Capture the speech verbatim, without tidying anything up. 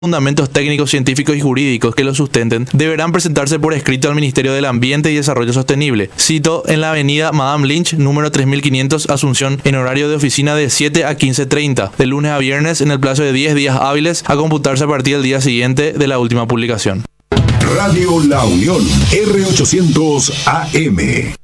fundamentos técnicos, científicos y jurídicos que lo sustenten, deberán presentarse por escrito al Ministerio del Ambiente y Desarrollo Sostenible. Cito en la avenida Madame Lynch, número tres mil quinientos, Asunción, en horario de oficina de siete a quince treinta, de lunes a viernes, en el plazo de diez días hábiles, a computarse a partir del día siguiente de la última publicación. Radio La Unión, R ochocientos A M.